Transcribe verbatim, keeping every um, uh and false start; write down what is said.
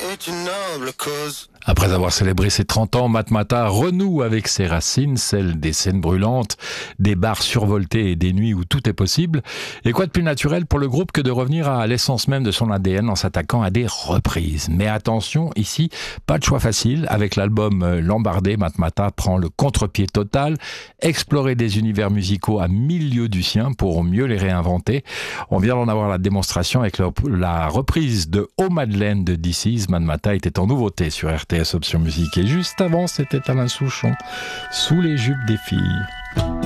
Après avoir célébré ses trente ans, Matmatah renoue avec ses racines, celles des scènes brûlantes, des bars survoltés et des nuits où tout est possible. Et quoi de plus naturel pour le groupe que de revenir à l'essence même de son A D N en s'attaquant à des reprises. Mais attention, ici, pas de choix facile. Avec l'album Lambardé, Matmatah prend le contre-pied total, explorer des univers musicaux à mille lieues du sien pour mieux les réinventer. On vient d'en avoir la démonstration avec la reprise de Oh Madeleine de D C's. Matmatah était en nouveauté sur R T S Option Musique. Et juste avant, c'était Alain Souchon, Sous les jupes des filles.